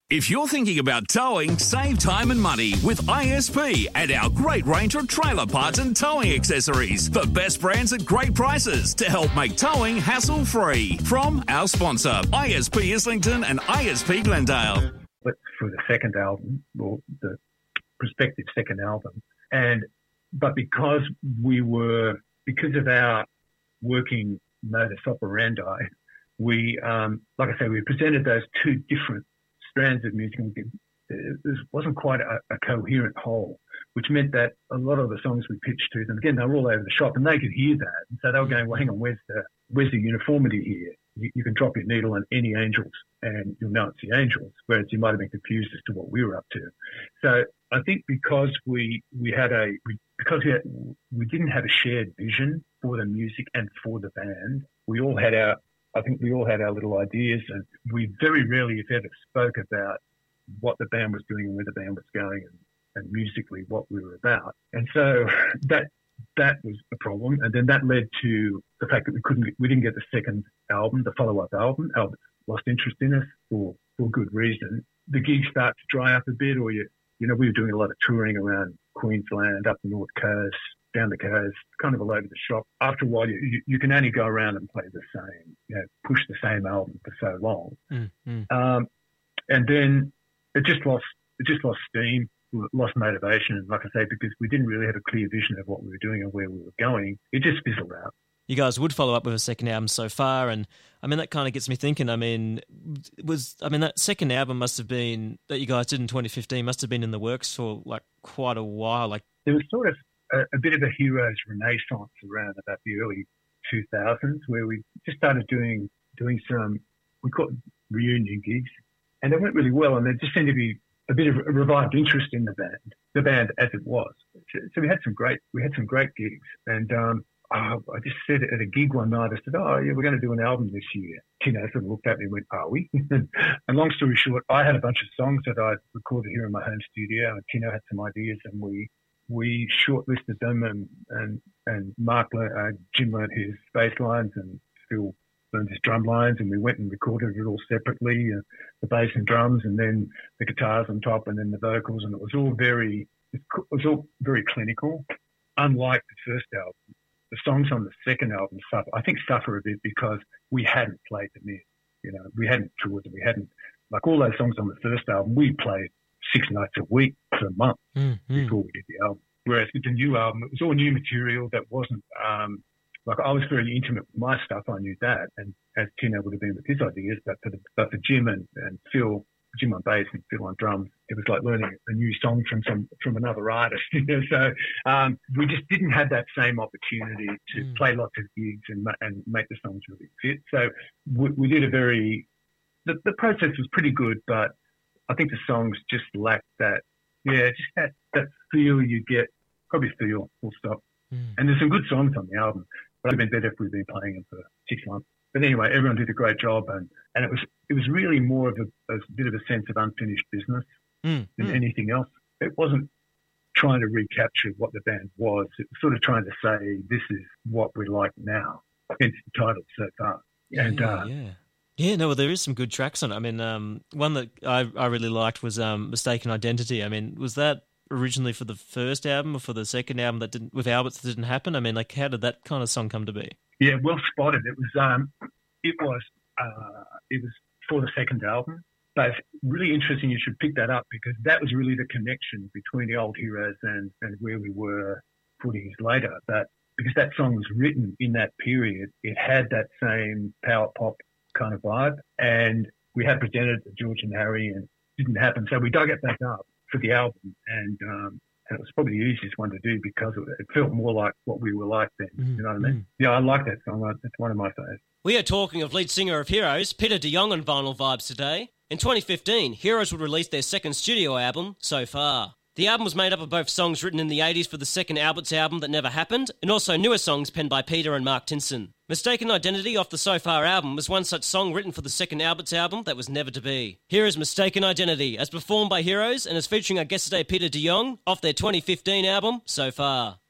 If you're thinking about towing, save time and money with ISP and our great range of trailer parts and towing accessories. The best brands at great prices to help make towing hassle-free. From our sponsor, ISP Islington and ISP Glendale. But for the second album, or the prospective second album, but because of our working modus operandi, we, like I say, we presented those two different strands of music. It wasn't quite a coherent whole, which meant that a lot of the songs we pitched to them, again, they were all over the shop and they could hear that. And so they were going, well, hang on, where's the uniformity here? You can drop your needle on any Angels and you'll know it's the Angels, whereas you might have been confused as to what we were up to. So I think because we didn't have a shared vision for the music and for the band, we all had our little ideas, and we very rarely, if ever, spoke about what the band was doing and where the band was going and musically what we were about. And so that was a problem. And then that led to the fact that we didn't get the second album, the follow-up album. Albert lost interest in us for good reason. The gigs start to dry up a bit, or we were doing a lot of touring around Queensland, up the North Coast, down the coast, kind of all over the shop. After a while, you can only go around and play the same, push the same album for so long. And then it just lost steam, lost motivation. And like I say, because we didn't really have a clear vision of what we were doing and where we were going, it just fizzled out. You guys would follow up with a second album So Far, and I mean that kind of gets me thinking. That second album must have been that you guys did in 2015 must have been in the works for like quite a while. Like there was sort of a bit of a Heroes renaissance around about the early 2000s, where we just started doing some, we call it reunion gigs, and they went really well, and there just seemed to be a bit of a revived interest in the band as it was. So we had some great gigs, and I just said at a gig one night, I said, "Oh yeah, we're going to do an album this year." Tino sort of looked at me and went, "Are we?" And long story short, I had a bunch of songs that I'd recorded here in my home studio, and Tino had some ideas, and we shortlisted them, and Jim learned his bass lines, and Phil learned his drum lines, and we went and recorded it all separately, the bass and drums, and then the guitars on top, and then the vocals, and it was all very clinical, unlike the first album. The songs on the second album suffer a bit because we hadn't played them in. We hadn't toured them. We hadn't, like all those songs on the first album, we played 6 nights a week for a month before we did the album. Whereas with the new album, it was all new material that wasn't, like I was very intimate with my stuff. I knew that. And as Tino would have been with his ideas, but for Jim and Phil, Jim on bass and Phil on drums, it was like learning a new song from another artist. So we just didn't have that same opportunity to play lots of gigs and make the songs really fit. So we did the process was pretty good, but I think the songs just lacked that feel you get, probably feel, full stop. And there's some good songs on the album, but it would have been better if we'd been playing them for 6 months. But anyway, everyone did a great job, and it was really more of a bit of a sense of unfinished business than anything else. It wasn't trying to recapture what the band was. It was sort of trying to say, this is what we like now. Hence the title, So Far. Yeah, no, well, there is some good tracks on it. I mean, one that I really liked was Mistaken Identity. I mean, was that originally for the first album or for the second album with Alberts that didn't happen? I mean, like, how did that kind of song come to be? Yeah, well spotted. It was for the second album. But it's really interesting you should pick that up, because that was really the connection between the old Heroes and where we were 40 years later. But because that song was written in that period, it had that same power pop kind of vibe. And we had presented it to George and Harry, and it didn't happen. So we dug it back up for the album, and it was probably the easiest one to do because it felt more like what we were like then. You know what I mean? Yeah, I like that song. It's one of my favourites. We are talking of lead singer of Heroes, Peter de Jong, on Vinyl Vibes today. In 2015, Heroes would release their second studio album, So Far. The album was made up of both songs written in the 80s for the second Alberts album that never happened, and also newer songs penned by Peter and Mark Tinson. Mistaken Identity off the So Far album was one such song written for the second Alberts album that was never to be. Here is Mistaken Identity, as performed by Heroes and as featuring our guest today Peter de Jong, off their 2015 album, So Far.